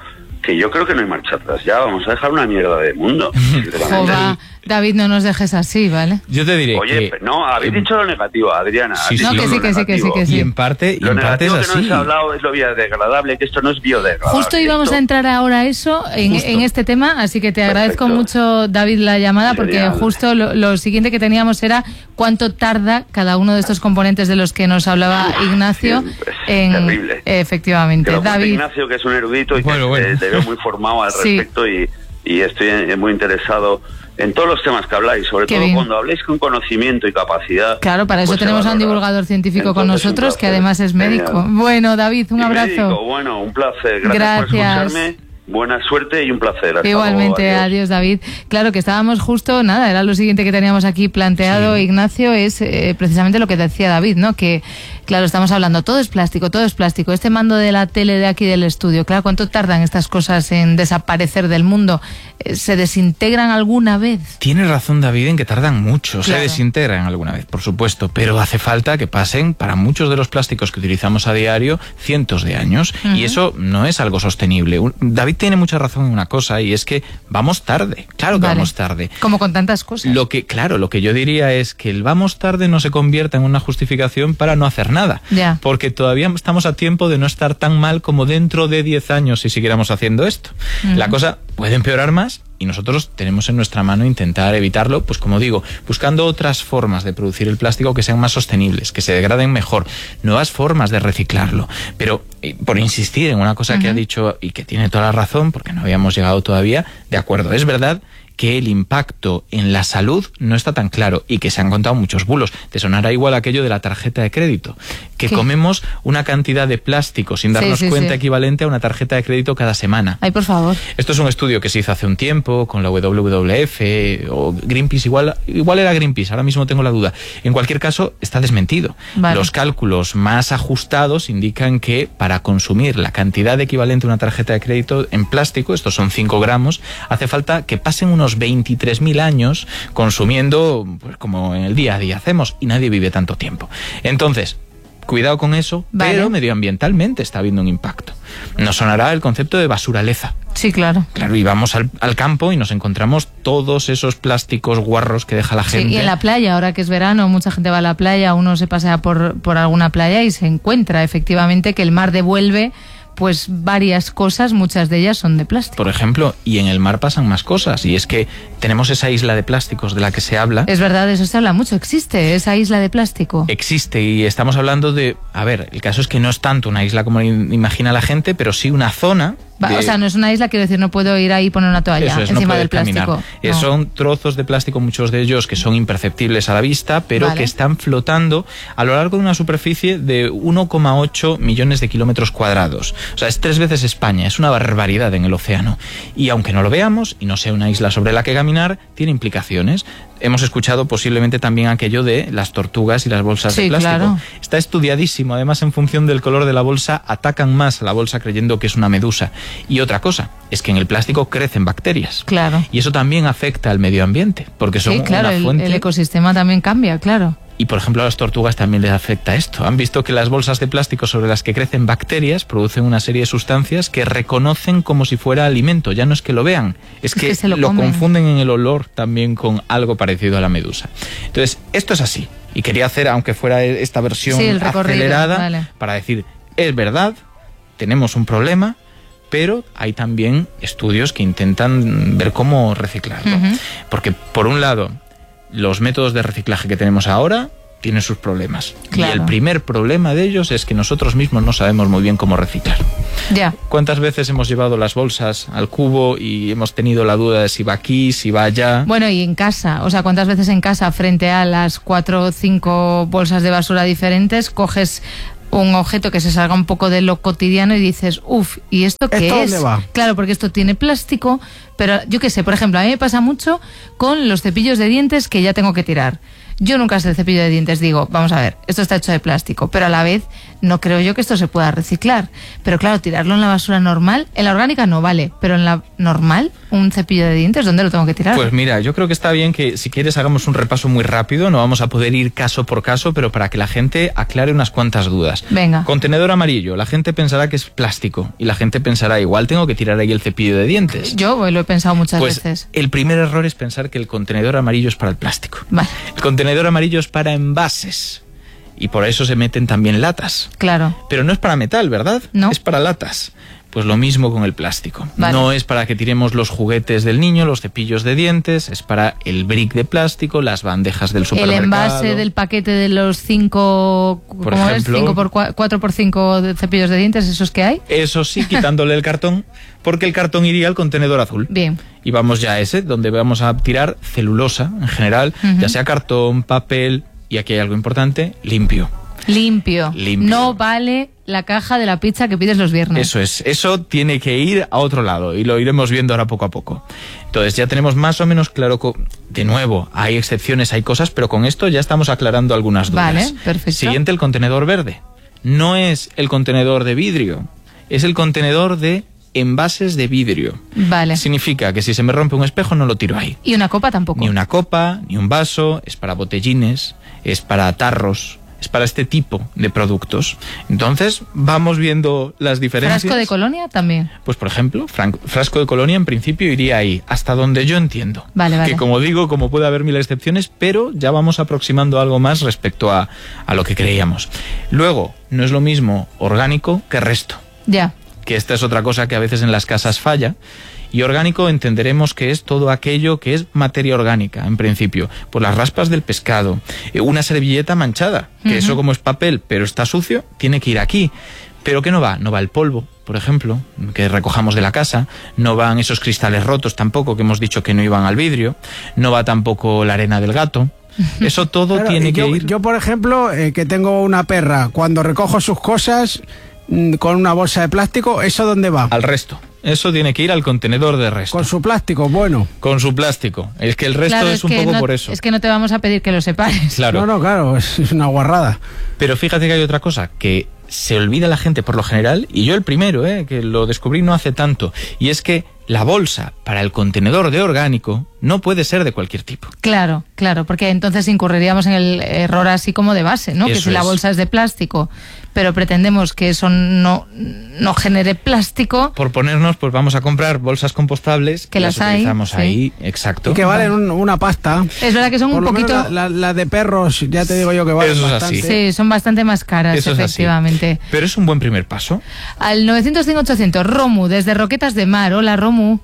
que yo creo que no hay marcha atrás. Ya vamos a dejar una mierda de mundo. Joba, David, no nos dejes así, ¿vale? Yo te diré Oye, que... no, habéis eh, dicho lo negativo, Adriana. Sí, sí, no, que sí, que sí, que sí, que sí. Y en parte, lo en parte es negativo así. que no os he hablado es lo biodegradable, que esto no es biodegradable. Justo íbamos esto... a entrar ahora a eso en, en este tema, así que te Perfecto. agradezco mucho, David, la llamada, porque Genial. justo lo, lo siguiente que teníamos era cuánto tarda cada uno de estos componentes de los que nos hablaba Ignacio. Sí, es en... terrible. Efectivamente. Que lo David. Ignacio, que es un erudito y bueno, que bueno. Eh, te veo muy formado al Sí. respecto y, y estoy muy interesado en todos los temas que habláis, sobre Qué todo bien. cuando habléis con conocimiento y capacidad. Claro, para eso pues tenemos se a un valora. divulgador científico Entonces, con un nosotros, que placer. además es médico. Genial. Bueno, David, un Y abrazo. médico, bueno, un placer. Gracias, Gracias. por escucharme. Buena suerte y un placer. Hasta Igualmente, luego, adiós. adiós, David. Claro que estábamos justo, nada, era lo siguiente que teníamos aquí planteado, Sí. Ignacio, es eh, precisamente lo que decía David, ¿no? Que, claro, estamos hablando, todo es plástico, todo es plástico. Este mando de la tele de aquí del estudio, claro, ¿cuánto tardan estas cosas en desaparecer del mundo? Eh, ¿Se desintegran alguna vez? Tiene razón David en que tardan mucho, Claro. se desintegran alguna vez, por supuesto, pero hace falta que pasen, para muchos de los plásticos que utilizamos a diario, cientos de años, Ujú. y eso no es algo sostenible. Un- David tiene mucha razón en una cosa, y es que vamos tarde, claro que Vale. vamos tarde. Como con tantas cosas. Lo que, claro, lo que yo diría es que el vamos tarde no se convierta en una justificación para no hacer nada. Ya. Porque todavía estamos a tiempo de no estar tan mal como dentro de diez años si siguiéramos haciendo esto. Ujú. La cosa puede empeorar más y nosotros tenemos en nuestra mano intentar evitarlo, pues como digo, buscando otras formas de producir el plástico que sean más sostenibles, que se degraden mejor, nuevas formas de reciclarlo. Pero eh, por insistir en una cosa que Ujú. ha dicho y que tiene toda la razón, porque no habíamos llegado todavía, de acuerdo, es verdad que el impacto en la salud no está tan claro y que se han contado muchos bulos. Te sonará igual aquello de la tarjeta de crédito, que ¿Qué? comemos una cantidad de plástico sin darnos Sí, sí, cuenta sí. equivalente a una tarjeta de crédito cada semana. Ay, por favor. Esto es un estudio que se hizo hace un tiempo con la W W F o Greenpeace, igual, igual era Greenpeace, ahora mismo tengo la duda. En cualquier caso, está desmentido. Vale. Los cálculos más ajustados indican que para consumir la cantidad equivalente a una tarjeta de crédito en plástico, estos son cinco gramos, hace falta que pasen unos veintitrés mil años consumiendo, pues como en el día a día hacemos, y nadie vive tanto tiempo. Entonces, cuidado con eso, Vale. pero medioambientalmente está habiendo un impacto. Nos sonará el concepto de basuraleza. Sí, claro. Claro, y vamos al, al campo y nos encontramos todos esos plásticos guarros que deja la Sí, gente. y en la playa, ahora que es verano, mucha gente va a la playa, uno se pasea por, por alguna playa y se encuentra efectivamente que el mar devuelve pues varias cosas, muchas de ellas son de plástico. Por ejemplo, y en el mar pasan más cosas, y es que tenemos esa isla de plásticos de la que se habla. Es verdad, eso se habla mucho, existe esa isla de plástico. Existe, y estamos hablando de, a ver, el caso es que no es tanto una isla como imagina la gente, pero sí una zona. Va, de- o sea, no es una isla, quiero decir, no puedo ir ahí y poner una toalla Eso es, no encima puedes del plástico. caminar. Eh, No. Son trozos de plástico, muchos de ellos que son imperceptibles a la vista, pero Vale. que están flotando a lo largo de una superficie de uno coma ocho millones de kilómetros cuadrados. O sea, es tres veces España, es una barbaridad en el océano. Y aunque no lo veamos, y no sea una isla sobre la que caminar, tiene implicaciones. Hemos escuchado posiblemente también aquello de las tortugas y las bolsas Sí, de plástico. claro. Está estudiadísimo, además en función del color de la bolsa atacan más a la bolsa creyendo que es una medusa. Y otra cosa, es que en el plástico crecen bacterias. Claro. Y eso también afecta al medio ambiente, porque son Sí, claro, una el, fuente. el ecosistema también cambia, claro. Y por ejemplo a las tortugas también les afecta esto. Han visto que las bolsas de plástico sobre las que crecen bacterias producen una serie de sustancias que reconocen como si fuera alimento. Ya no es que lo vean, es que, que se lo lo comen. confunden en el olor también con algo parecido a la medusa. Entonces, esto es así. Y quería hacer, aunque fuera esta versión Sí, el recorrido, acelerada, vale. para decir, es verdad, tenemos un problema, pero hay también estudios que intentan ver cómo reciclarlo. Ujú. Porque, por un lado, los métodos de reciclaje que tenemos ahora tienen sus problemas. Claro. Y el primer problema de ellos es que nosotros mismos no sabemos muy bien cómo reciclar. Ya. ¿Cuántas veces hemos llevado las bolsas al cubo y hemos tenido la duda de si va aquí, si va allá? Bueno, y en casa, o sea, ¿cuántas veces en casa frente a las cuatro o cinco bolsas de basura diferentes coges un objeto que se salga un poco de lo cotidiano y dices, uff, ¿y esto qué ¿Esto es? dónde va? Claro, porque esto tiene plástico, pero yo qué sé, por ejemplo, a mí me pasa mucho con los cepillos de dientes que ya tengo que tirar. Yo nunca sé el cepillo de dientes, digo, vamos a ver, esto está hecho de plástico, pero a la vez no creo yo que esto se pueda reciclar. Pero claro, tirarlo en la basura normal, en la orgánica no vale, pero en la normal, un cepillo de dientes, ¿dónde lo tengo que tirar? Pues mira, yo creo que está bien que si quieres hagamos un repaso muy rápido, no vamos a poder ir caso por caso, pero para que la gente aclare unas cuantas dudas. Venga. Contenedor amarillo, la gente pensará que es plástico y la gente pensará, igual tengo que tirar ahí el cepillo de dientes. Yo lo he pensado muchas pues, veces. El primer error es pensar que el contenedor amarillo es para el plástico. Vale. El contenedor amarillo es para envases y por eso se meten también latas. Claro. Pero no es para metal, ¿verdad? No. Es para latas. Pues lo mismo con el plástico. Vale. No es para que tiremos los juguetes del niño, los cepillos de dientes, es para el brick de plástico, las bandejas del supermercado. El envase del paquete de los cinco, por ¿cómo ejemplo, es? cinco por cuatro por cinco de cepillos de dientes, esos que hay. Eso sí, quitándole el cartón, porque el cartón iría al contenedor azul. Bien. Y vamos ya a ese, donde vamos a tirar celulosa en general, uh-huh. ya sea cartón, papel, y aquí hay algo importante, limpio. Limpio. Limpio. No vale la caja de la pizza que pides los viernes. Eso es, eso tiene que ir a otro lado y lo iremos viendo ahora poco a poco. Entonces ya tenemos más o menos claro, de nuevo, hay excepciones, hay cosas, pero con esto ya estamos aclarando algunas dudas. Vale, perfecto. Siguiente, el contenedor verde. No es el contenedor de vidrio, es el contenedor de envases de vidrio. Vale. Significa que si se me rompe un espejo no lo tiro ahí. Y una copa tampoco. Ni una copa, ni un vaso, es para botellines, es para tarros, es para este tipo de productos. Entonces, vamos viendo las diferencias. ¿Frasco de colonia también? Pues, por ejemplo, frasco de colonia en principio iría ahí, hasta donde yo entiendo. Vale, vale. Que como digo, como puede haber mil excepciones, pero ya vamos aproximando algo más respecto a, a lo que creíamos. Luego, no es lo mismo orgánico que resto. Ya. Que esta es otra cosa que a veces en las casas falla. Y orgánico entenderemos que es todo aquello que es materia orgánica, en principio. Pues las raspas del pescado, una servilleta manchada, que uh-huh. eso como es papel, pero está sucio, tiene que ir aquí. ¿Pero qué no va? No va el polvo, por ejemplo, que recojamos de la casa. No van esos cristales rotos tampoco, que hemos dicho que no iban al vidrio. No va tampoco la arena del gato. Eso todo claro, tiene yo, que ir... Yo, por ejemplo, eh, que tengo una perra, cuando recojo sus cosas mmm, con una bolsa de plástico, ¿eso dónde va? Al resto. Eso tiene que ir al contenedor de resto. Con su plástico, bueno. Con su plástico. Es que el resto claro, es, es un poco no, por eso. Es que no te vamos a pedir que lo separes. Claro. No, no, claro, es, es una guarrada. Pero fíjate que hay otra cosa, que se olvida la gente por lo general, y yo el primero, eh, que lo descubrí no hace tanto, y es que la bolsa para el contenedor de orgánico no puede ser de cualquier tipo. Claro, claro, porque entonces incurriríamos en el error así como de base, ¿no? Eso que si la bolsa es de plástico, pero pretendemos que eso no, no genere plástico... Por ponernos, pues vamos a comprar bolsas compostables que las, las utilizamos hay, ahí, sí. exacto. Y que valen un, una pasta. Es verdad que son por un poquito... Las la, la de perros, ya te digo yo que valen eso es bastante. así. Sí, son bastante más caras, eso efectivamente. Es así. Pero es un buen primer paso. Al novecientos cinco ochocientos, Romu, desde Roquetas de Mar. Hola, Romu.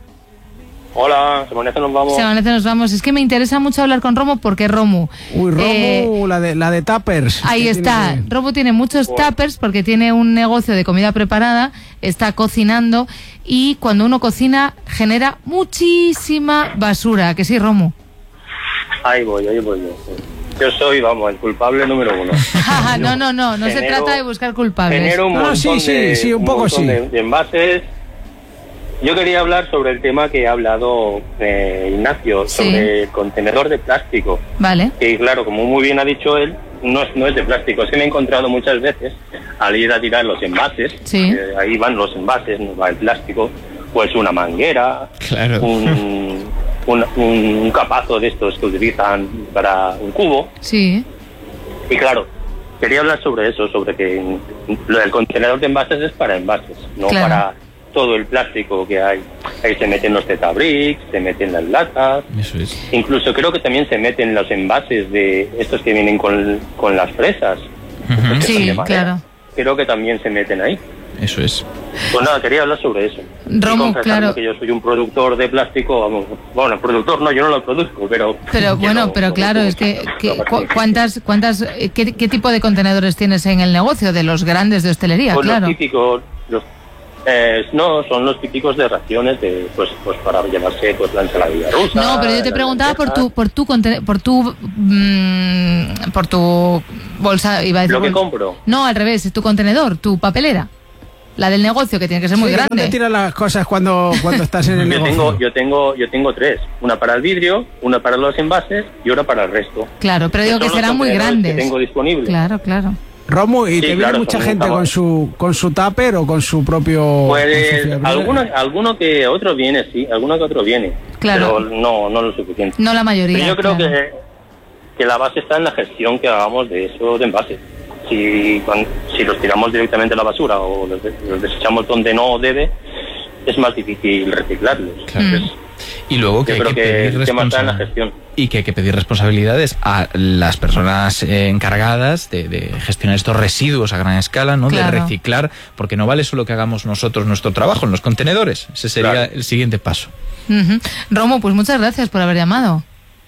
Hola, Semanece nos vamos. Semanece nos vamos. Es que me interesa mucho hablar con Romu porque Romu... Uy, Romu, eh, la de la de tuppers. Ahí está. Tiene... Romu tiene muchos bueno. tuppers porque tiene un negocio de comida preparada, está cocinando y cuando uno cocina genera muchísima basura. ¿Que sí, Romu? Ahí voy, ahí voy yo. Yo soy, vamos, el culpable número uno. no, no, no, no genero, se trata de buscar culpables. Genero un montón, no, sí, sí, de, sí, un, un poco sí. de, de envases. Yo quería hablar sobre el tema que ha hablado eh, Ignacio, sí. sobre el contenedor de plástico. Vale. Que claro, como muy bien ha dicho él, no es, no es de plástico. Es que me he encontrado muchas veces, al ir a tirar los envases, sí. eh, ahí van los envases, no va el plástico, pues una manguera, claro. un, un, un capazo de estos que utilizan para un cubo. Sí. Y claro, quería hablar sobre eso, sobre que lo del contenedor de envases es para envases, no claro. para... todo el plástico que hay. Ahí se meten los Tetabricks, se meten las latas. Eso es. Incluso creo que también se meten los envases de estos que vienen con, con las fresas. Uh-huh. Sí, claro. Creo que también se meten ahí. Eso es. Pues nada, quería hablar sobre eso. Romu, claro. Que yo soy un productor de plástico, vamos, bueno, productor no, yo no lo produzco, pero... Pero bueno, no, pero no claro, es que, que cu ¿cuántas, cuántas, qué, qué tipo de contenedores tienes en el negocio? De los grandes de hostelería, pues claro. Los típicos, los Eh, no, son los típicos de raciones de, pues, pues para llevarse pues la ensaladilla rusa. No, pero yo te preguntaba por tu, por tu, por tu, mmm, por tu bolsa, iba a decir. Lo que compro. No, al revés, tu contenedor, tu papelera. La del negocio, que tiene que ser muy Sí, grande. ¿dónde tiras las cosas cuando, cuando estás en el Yo negocio? tengo, yo tengo, yo tengo tres. Una para el vidrio, una para los envases y una para el resto. Claro, pero digo que son los serán muy contenedores grandes. que tengo disponibles. Claro, claro. Romu, ¿y Sí, te viene claro, mucha son gente muy con su con su tupper o con su propio... Pues con su fiabril? alguno, alguno que otro viene, sí, alguno que otro viene. Claro. Pero no, no lo suficiente. No la mayoría. Pero yo creo claro. que, que la base está en la gestión que hagamos de esos envases. Si, cuando- si los tiramos directamente a la basura o los, de- los desechamos donde no debe, es más difícil reciclarlos. Entonces, Y luego que yo hay creo que que pedir el tema está en la responsa- gestión. y que hay que pedir responsabilidades a las personas eh, encargadas de, de gestionar estos residuos a gran escala, ¿no? Claro. De reciclar, porque no vale solo que hagamos nosotros nuestro trabajo en los contenedores. Ese sería Claro. el siguiente paso. Ujú. Romo, pues muchas gracias por haber llamado.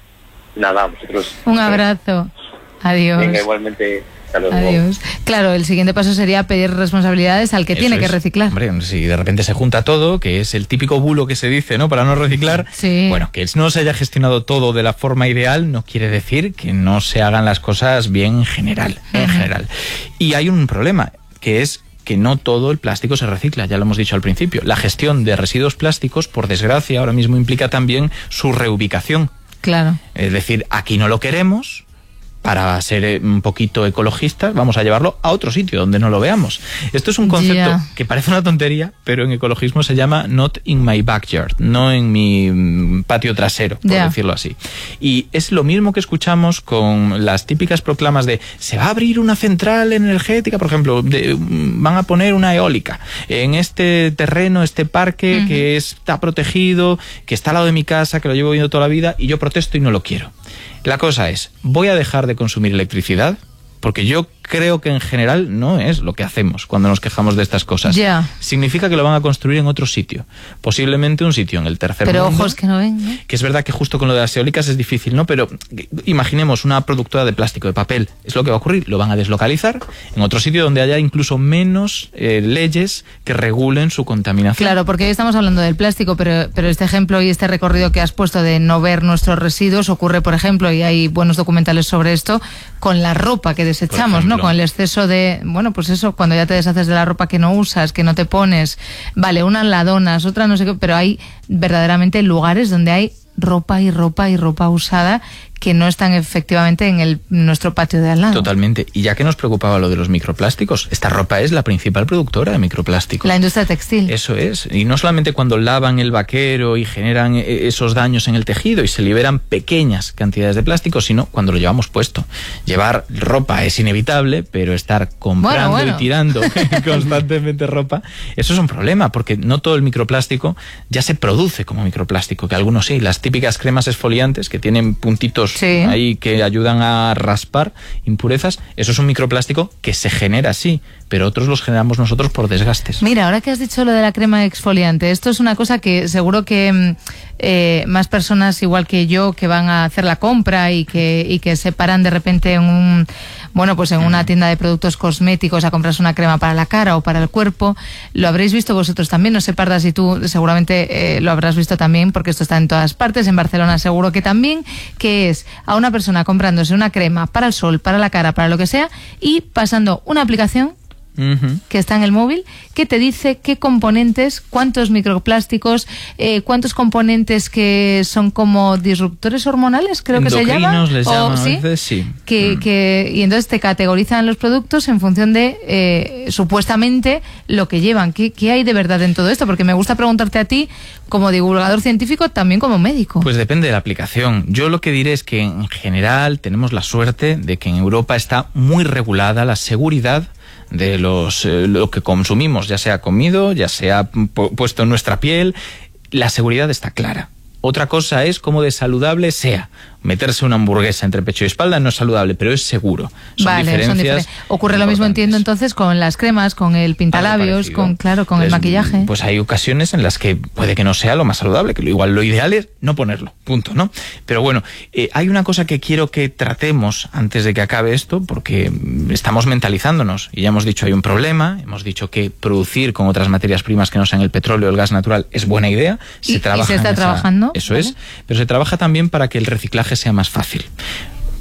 Nada, vosotros. Un abrazo. Adiós. Venga, igualmente. Hasta luego. Adiós. Claro, el siguiente paso sería pedir responsabilidades al que Eso tiene que es. reciclar. Hombre, si de repente se junta todo, que es el típico bulo que se dice, ¿no? Para no reciclar. Sí. Bueno, que no se haya gestionado todo de la forma ideal no quiere decir que no se hagan las cosas bien en general, en Ujú. general. Y hay un problema, que es que no todo el plástico se recicla, ya lo hemos dicho al principio. La gestión de residuos plásticos, por desgracia, ahora mismo implica también su reubicación. Claro. Es decir, aquí no lo queremos, para ser eh, un poquito ecologistas, vamos a llevarlo a otro sitio donde no lo veamos. Esto es un concepto Ya. que parece una tontería, pero en ecologismo se llama not in my backyard, no en mi mm, patio trasero, por Ya. decirlo así. Y es lo mismo que escuchamos con las típicas proclamas de se va a abrir una central energética, por ejemplo, de, mm, van a poner una eólica en este terreno, este parque Ujú. que está protegido, que está al lado de mi casa, que lo llevo viendo toda la vida y yo protesto y no lo quiero. La cosa es, ¿voy a dejar de consumir electricidad? Porque yo creo que en general no es lo que hacemos cuando nos quejamos de estas cosas. Ya. Significa que lo van a construir en otro sitio. Posiblemente un sitio en el tercer Pero mundo. ojos que no ven, ¿no? Que es verdad que justo con lo de las eólicas es difícil, ¿no? Pero imaginemos una productora de plástico, de papel. Es lo que va a ocurrir. Lo van a deslocalizar en otro sitio donde haya incluso menos eh, leyes que regulen su contaminación. Claro, porque hoy estamos hablando del plástico, pero, pero este ejemplo y este recorrido que has puesto de no ver nuestros residuos ocurre, por ejemplo, y hay buenos documentales sobre esto, con la ropa que desechamos, ¿no? Con el exceso de, bueno, pues eso, cuando ya te deshaces de la ropa que no usas, que no te pones, vale, unas ladonas, otras no sé qué, pero hay verdaderamente lugares donde hay ropa y ropa y ropa usada que no están efectivamente en el nuestro patio de al lado. Totalmente. Y ya que nos preocupaba lo de los microplásticos, esta ropa es la principal productora de microplásticos. La industria textil. Eso es. Y no solamente cuando lavan el vaquero y generan eh, esos daños en el tejido y se liberan pequeñas cantidades de plástico, sino cuando lo llevamos puesto. Llevar ropa es inevitable, pero estar comprando Bueno, bueno. y tirando constantemente ropa, eso es un problema, porque no todo el microplástico ya se produce como microplástico, que algunos sí. Las típicas cremas exfoliantes que tienen puntitos Sí. ahí que ayudan a raspar impurezas, eso es un microplástico que se genera así, pero otros los generamos nosotros por desgastes. Mira, ahora que has dicho lo de la crema exfoliante, esto es una cosa que seguro que mm, eh, más personas igual que yo que van a hacer la compra y que, y que se paran de repente en un, bueno, pues en una tienda de productos cosméticos a comprarse una crema para la cara o para el cuerpo, lo habréis visto vosotros también, no sé, Pardas, y tú seguramente eh, lo habrás visto también porque esto está en todas partes, en Barcelona seguro que también, que es a una persona comprándose una crema para el sol, para la cara, para lo que sea y pasando una aplicación Uh-huh. que está en el móvil, que te dice qué componentes, cuántos microplásticos, eh, cuántos componentes que son como disruptores hormonales, creo que se llaman. Endocrinos les o- llaman a ¿sí? veces, sí. Que, Mm. que, y entonces te categorizan los productos en función de eh, supuestamente lo que llevan. ¿Qué, ¿Qué hay de verdad en todo esto? Porque me gusta preguntarte a ti, como divulgador científico, también como médico. Pues depende de la aplicación. Yo lo que diré es que en general tenemos la suerte de que en Europa está muy regulada la seguridad de los eh, lo que consumimos, ya sea comido, ya sea pu- puesto en nuestra piel. La seguridad está clara. Otra cosa es cómo de saludable sea. Meterse una hamburguesa entre pecho y espalda no es saludable, pero es seguro. Son Vale, son diferencias. diferentes. Ocurre lo mismo, entiendo, entonces, con las cremas, con el pintalabios, parecido. con, claro, con el Entonces, maquillaje. Pues hay ocasiones en las que puede que no sea lo más saludable, que lo igual lo ideal es no ponerlo, punto, ¿no? Pero bueno, eh, hay una cosa que quiero que tratemos antes de que acabe esto, porque mm, estamos mentalizándonos, y ya hemos dicho hay un problema, hemos dicho que producir con otras materias primas que no sean el petróleo o el gas natural es buena idea. ¿Y- y trabaja se está en esa- trabajando? Eso ¿Vale? es, pero se trabaja también para que el reciclaje sea más fácil.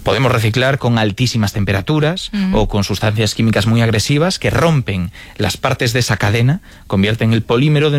podemos reciclar con altísimas temperaturas uh-huh. o con sustancias químicas muy agresivas que rompen las partes de esa cadena, convierten el polímero de